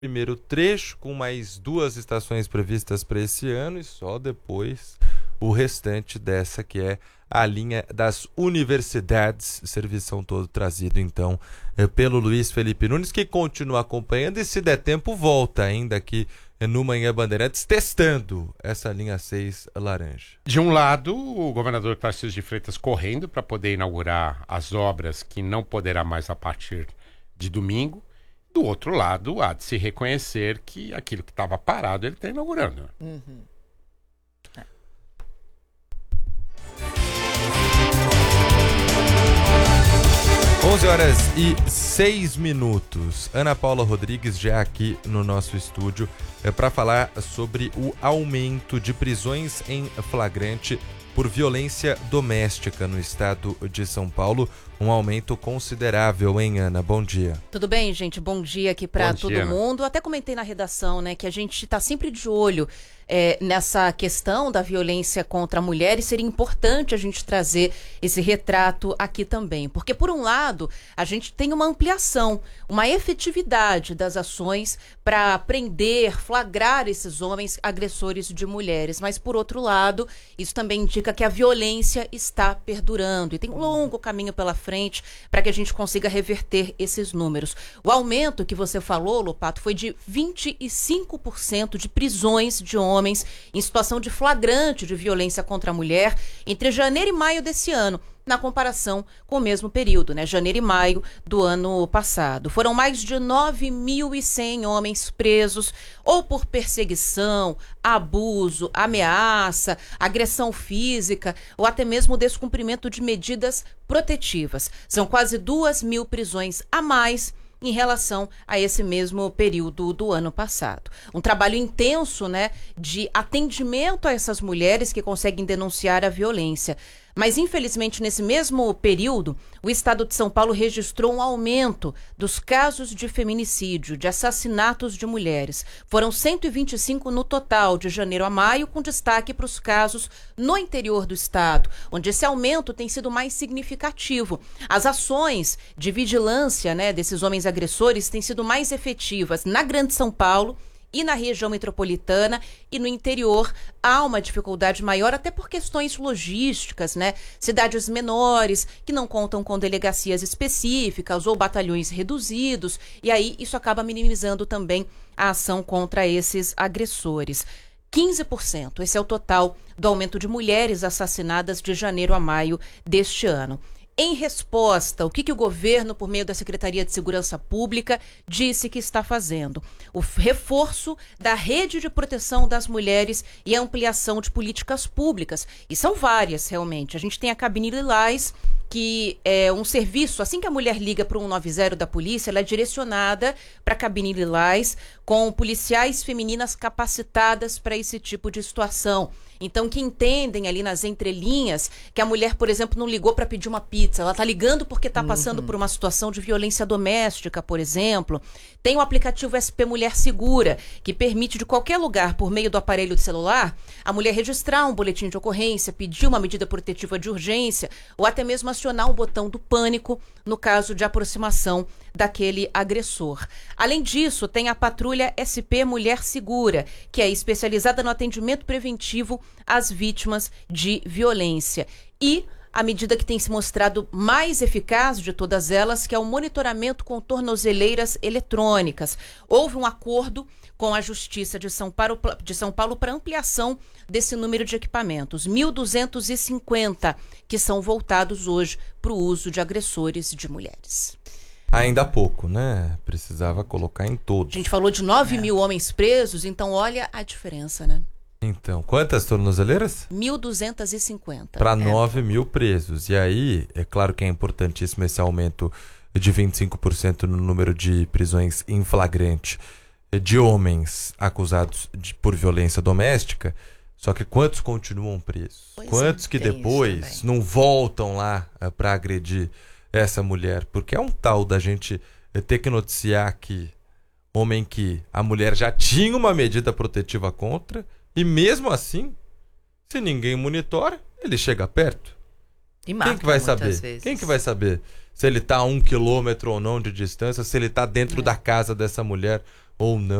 primeiro trecho, com mais 2 estações previstas para esse ano, e só depois o restante dessa, que é a linha das universidades, servição todo trazido então pelo Luiz Felipe Nunes, que continua acompanhando e, se der tempo, volta ainda aqui no Manhã Bandeirantes, testando essa linha 6 laranja. De um lado, o governador Tarcísio de Freitas correndo para poder inaugurar as obras que não poderá mais a partir de domingo. Do outro lado, há de se reconhecer que aquilo que estava parado ele está inaugurando. 11h06. Ana Paula Rodrigues já aqui no nosso estúdio para falar sobre o aumento de prisões em flagrante por violência doméstica no estado de São Paulo. Um aumento considerável, hein, Ana? Bom dia. Tudo bem, gente? Bom dia aqui para todo mundo. Até comentei na redação, né, que a gente está sempre de olho nessa questão da violência contra a mulher, e seria importante a gente trazer esse retrato aqui também. Porque, por um lado, a gente tem uma ampliação, uma efetividade das ações para prender, flagrar esses homens agressores de mulheres. Mas, por outro lado, isso também indica que a violência está perdurando e tem um longo caminho pela frente para que a gente consiga reverter esses números. O aumento que você falou, Lopato, foi de 25% de prisões de homens em situação de flagrante de violência contra a mulher entre janeiro e maio desse ano, na comparação com o mesmo período, né? Janeiro e maio do ano passado. Foram mais de 9.100 homens presos, ou por perseguição, abuso, ameaça, agressão física, ou até mesmo descumprimento de medidas protetivas. São quase 2.000 prisões a mais em relação a esse mesmo período do ano passado. Um trabalho intenso, né, de atendimento a essas mulheres que conseguem denunciar a violência. Mas, infelizmente, nesse mesmo período, o estado de São Paulo registrou um aumento dos casos de feminicídio, de assassinatos de mulheres. Foram 125 no total, de janeiro a maio, com destaque para os casos no interior do estado, onde esse aumento tem sido mais significativo. As ações de vigilância, né, desses homens agressores têm sido mais efetivas na Grande São Paulo e na região metropolitana, e no interior há uma dificuldade maior, até por questões logísticas, né? Cidades menores, que não contam com delegacias específicas ou batalhões reduzidos, e aí isso acaba minimizando também a ação contra esses agressores. 15%, esse é o total do aumento de mulheres assassinadas de janeiro a maio deste ano. Em resposta, o que o governo, por meio da Secretaria de Segurança Pública, disse que está fazendo? O reforço da rede de proteção das mulheres e a ampliação de políticas públicas. E são várias, realmente. A gente tem a Cabine Lilás, que é um serviço, assim que a mulher liga para o 190 da polícia, ela é direcionada para a Cabine Lilás, com policiais femininas capacitadas para esse tipo de situação. Então, que entendem ali nas entrelinhas que a mulher, por exemplo, não ligou para pedir uma pizza, ela está ligando porque está passando por uma situação de violência doméstica, por exemplo. Tem o aplicativo SP Mulher Segura, que permite de qualquer lugar, por meio do aparelho de celular, a mulher registrar um boletim de ocorrência, pedir uma medida protetiva de urgência, ou até mesmo acionar o botão do pânico no caso de aproximação daquele agressor. Além disso, tem a patrulha SP Mulher Segura, que é especializada no atendimento preventivo às vítimas de violência. E a medida que tem se mostrado mais eficaz de todas elas, que é o monitoramento com tornozeleiras eletrônicas. Houve um acordo com a Justiça de São Paulo para ampliação desse número de equipamentos, 1.250, que são voltados hoje para o uso de agressores de mulheres. Ainda há pouco, né? Precisava colocar em todos. A gente falou de 9.000 homens presos, então olha a diferença, né? Então, quantas tornozeleiras? 1.250. Para 9.000 presos. E aí, é claro que é importantíssimo esse aumento de 25% no número de prisões em flagrante de homens acusados por violência doméstica. Só que quantos continuam presos? Quantos que depois não voltam lá para agredir essa mulher? Porque é um tal da gente ter que noticiar que homem que a mulher já tinha uma medida protetiva contra, e mesmo assim, se ninguém monitora, ele chega perto. E mata. Quem que vai saber? Vezes. Quem que vai saber se ele está a 1 quilômetro ou não de distância, se ele está dentro da casa dessa mulher ou não